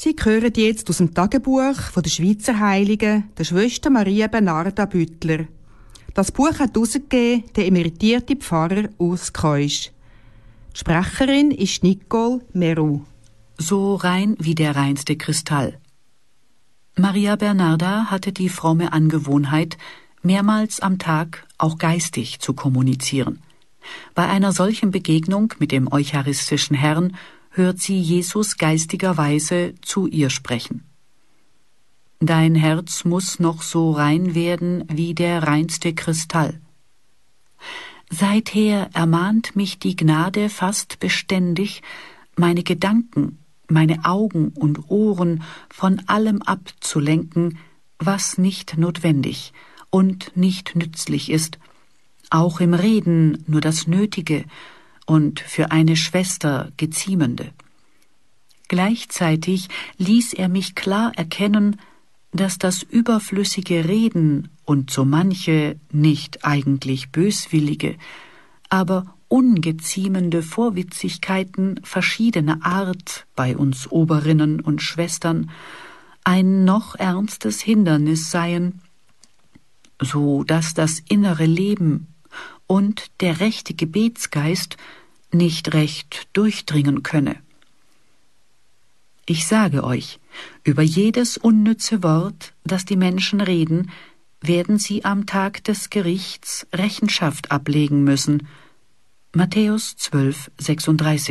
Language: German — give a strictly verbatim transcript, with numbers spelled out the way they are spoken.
Sie hören jetzt aus dem Tagebuch von der Schweizer Heiligen, der Schwester Maria Bernarda Büttler. Das Buch hat herausgegeben der emeritierte Pfarrer Urs Keusch. Die Sprecherin ist Nicole Meru. So rein wie der reinste Kristall. Maria Bernarda hatte die fromme Angewohnheit, mehrmals am Tag auch geistig zu kommunizieren. Bei einer solchen Begegnung mit dem eucharistischen Herrn hört sie Jesus geistigerweise zu ihr sprechen. Dein Herz muss noch so rein werden wie der reinste Kristall. Seither ermahnt mich die Gnade fast beständig, meine Gedanken, meine Augen und Ohren von allem abzulenken, was nicht notwendig und nicht nützlich ist, auch im Reden nur das Nötige und für eine Schwester Geziemende. Gleichzeitig ließ er mich klar erkennen, dass das überflüssige Reden und so manche nicht eigentlich böswillige, aber ungeziemende Vorwitzigkeiten verschiedener Art bei uns Oberinnen und Schwestern ein noch ernstes Hindernis seien, so dass das innere Leben und der rechte Gebetsgeist nicht recht durchdringen könne. Ich sage euch, über jedes unnütze Wort, das die Menschen reden, werden sie am Tag des Gerichts Rechenschaft ablegen müssen. Matthäus zwölf, sechsunddreißig.